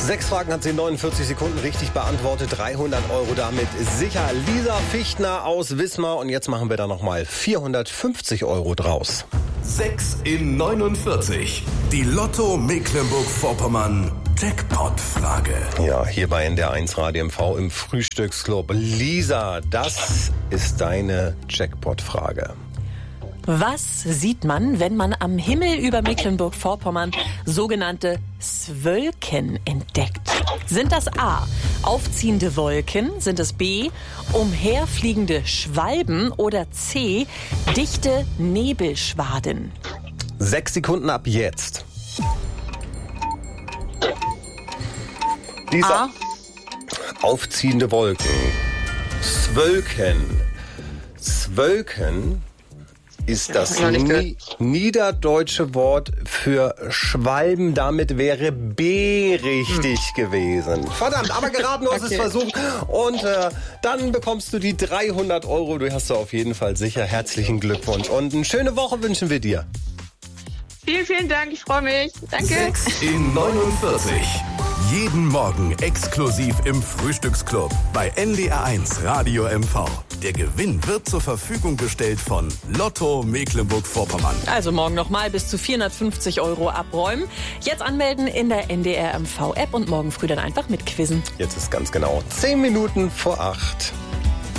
6 Fragen hat sie in 49 Sekunden richtig beantwortet. 300 € damit sicher. Lisa Fichtner aus Wismar. Und jetzt machen wir da nochmal 450 € draus. 6 in 49. Die Lotto Mecklenburg-Vorpommern Jackpot-Frage. Ja, hier bei NDR1 Radio MV im Frühstücksclub. Lisa, das ist deine Jackpot-Frage. Was sieht man, wenn man am Himmel über Mecklenburg-Vorpommern sogenannte Zwölken entdeckt? Sind das A, aufziehende Wolken? Sind es B, umherfliegende Schwalben? Oder C, dichte Nebelschwaden? 6 Sekunden ab jetzt. Lisa. Aufziehende Wolken. Zwölken ist das niederdeutsche Wort für Schwalben. Damit wäre B richtig gewesen. Verdammt, aber geraten, du hast es versucht. Und dann bekommst du die 300 €. Du hast du auf jeden Fall sicher. Herzlichen Glückwunsch. Und eine schöne Woche wünschen wir dir. Vielen, vielen Dank. Ich freue mich. Danke. 6 in 49. Jeden Morgen exklusiv im Frühstücksclub bei NDR1 Radio MV. Der Gewinn wird zur Verfügung gestellt von Lotto Mecklenburg-Vorpommern. Also morgen nochmal bis zu 450 € abräumen. Jetzt anmelden in der NDR MV App und morgen früh dann einfach mitquizzen. Jetzt ist ganz genau 10 Minuten vor 8.